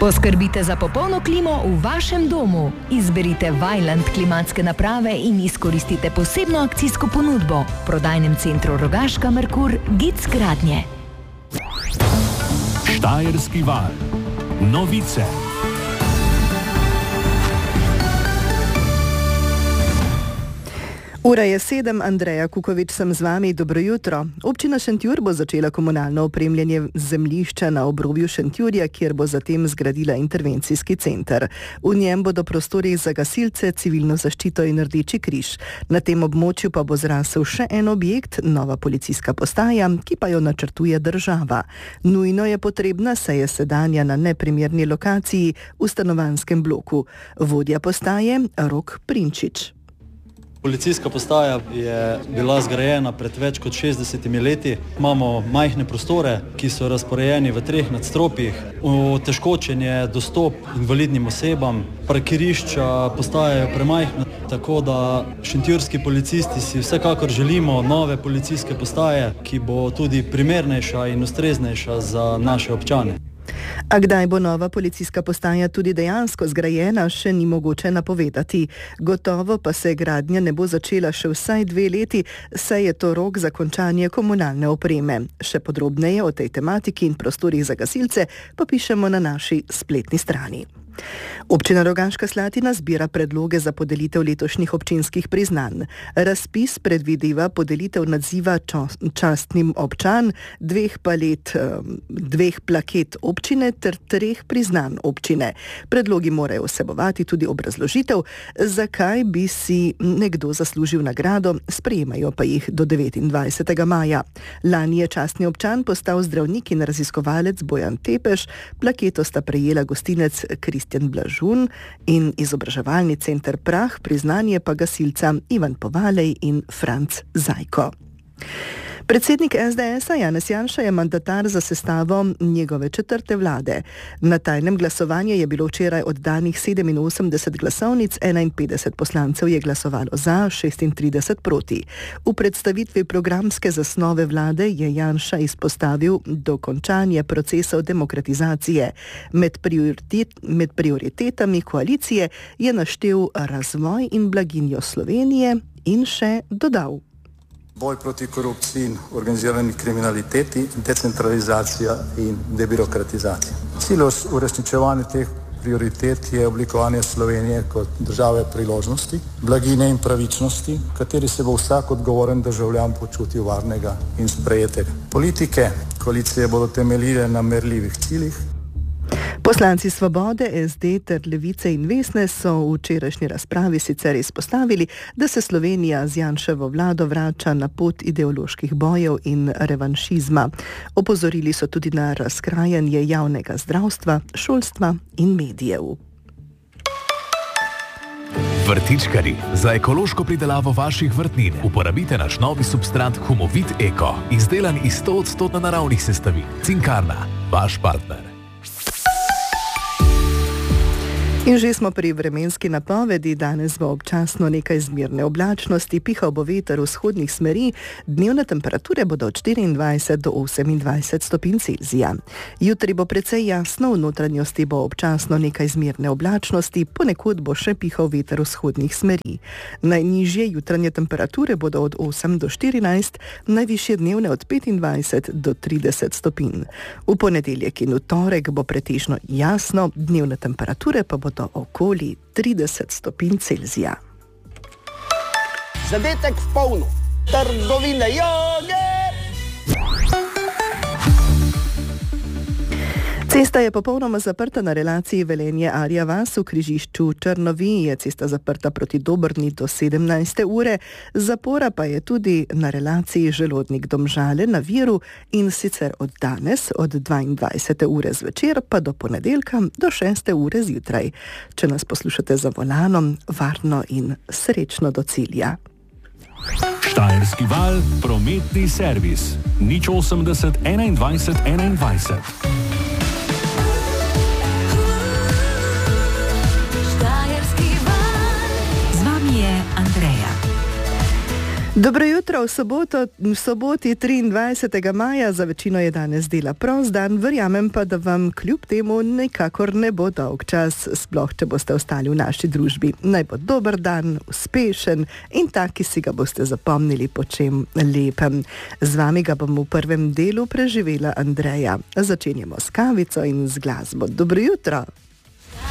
Poskrbite za popolno klimo v vašem domu. Izberite Vaillant klimatske naprave in izkoristite posebno akcijsko ponudbo. V prodajnem centru Rogaška Merkur Gic Gradnje. Štajerski val. Novice. Ura je 7, Andreja Kukovič sem z vami, dobro jutro. Občina Šentjur bo začela komunalno opremljanje zemljišča na obrobju Šentjurja, kjer bo zatem zgradila intervencijski center. V njem bodo prostori za gasilce, civilno zaščito in Rdeči križ. Na tem območju pa bo zrasel še en objekt, nova policijska postaja, ki pa jo načrtuje država. Nujno je potrebna, saj je sedanja na neprimerni lokaciji v stanovanjskem bloku. Vodja postaje Rok Prinčič. Policijska postaja je bila zgrajena pred več kot 60 leti. Imamo majhne prostore, ki so razporejeni v 3 nadstropjih. Otežkočen je dostop invalidnim osebam, parkirišča postajajo premajhna, tako da šentjurski policisti si vsekakor želimo nove policijske postaje, ki bo tudi primernejša in ustreznejša za naše občane. A kdaj bo nova policijska postaja tudi dejansko zgrajena, še ni mogoče napovedati. Gotovo pa se gradnja ne bo začela še vsaj 2 leti, saj je to rok za končanje komunalne opreme. Še podrobneje o tej tematiki in prostorih za gasilce pa pišemo na naši spletni strani. Občina Rogaška Slatina zbira predloge za podelitev letošnjih občinskih priznanj. Razpis predvideva podelitev naziva častnim občan, 2 plaket občine ter 3 priznanj občine. Predlogi morajo vsebovati tudi obrazložitev, zakaj bi si nekdo zaslužil nagrado, sprejemajo pa jih do 29. maja. Lani je častni občan postal zdravnik in raziskovalec Bojan Tepeš, plaketo sta prejela gostinec Kristjan Blažun in izobraževalni center Prah, priznanje pa gasilca Ivan Povalej in Franc Zajko. Predsednik SDS-a Janez Janša je mandatar za sestavo njegove 4. vlade. Na tajnem glasovanju je bilo včeraj oddanih 87 glasovnic, 51 poslancev je glasovalo za, 36 proti. V predstavitvi programske zasnove vlade je Janša izpostavil dokončanje procesov demokratizacije. Med prioritetami koalicije je naštel razvoj in blaginjo Slovenije in še dodal: boj proti korupciji in organizirani kriminaliteti, decentralizacija in debirokratizacija. Cilj uresničevanja teh prioritet je oblikovanje Slovenije kot države priložnosti, blaginje in pravičnosti, v kateri se bo vsak odgovoren državljan počutil varnega in sprejetega. Politike koalicije bodo temeljile na merljivih ciljih. Poslanci Svobode, SD ter Levice in Vesne so v včerajšnji razpravi sicer izpostavili, da se Slovenija z Janševo vlado vrača na pot ideoloških bojev in revanšizma. Opozorili so tudi na razkrajanje javnega zdravstva, šolstva in medijev. Vrtičkarji, za ekološko pridelavo vaših vrtnin uporabite naš novi substrat Humovit Eko, izdelan iz 100% naravnih sestavin. Cinkarna, vaš partner. In že smo pri vremenski napovedi. Danes bo občasno nekaj zmerne oblačnosti, pihal bo veter vzhodnih smeri, dnevne temperature bodo od 24 do 28 stopinj Celzija. Jutri bo precej jasno, v notranjosti bo občasno nekaj zmerne oblačnosti, ponekod bo še pihal veter vzhodnih smeri. Najnižje jutranje temperature bodo od 8 do 14, najvišje dnevne od 25 do 30 stopinj. V ponedeljek in v torek bo pretežno jasno, dnevne temperature pa bodo okoli 30 stopinj Celzija. Zadetek v polno. Trgovine joge! Cesta je popolnoma zaprta na relaciji Velenje-Arja vas. V križišču Črnovi je cesta zaprta proti Dobrni do 17. ure. Zapora pa je tudi na relaciji Želodnik-Domžale na Viru in sicer od danes od 22. ure zvečer pa do ponedeljka do 6. ure zjutraj. Če nas poslušate za volanom, varno in srečno do cilja. Štajerski val, prometni servis. 080 21 21. Dobro jutro, v soboti 23. maja, za večino je danes dela prost dan, verjamem pa, da vam kljub temu nekakor ne bo dolg čas, sploh če boste ostali v naši družbi. Naj bo dober dan, uspešen in tak, ki si ga boste zapomnili po čem lepem. Z vami ga bom v prvem delu preživela Andreja. Začenjamo s kavico in z glasbo. Dobro jutro!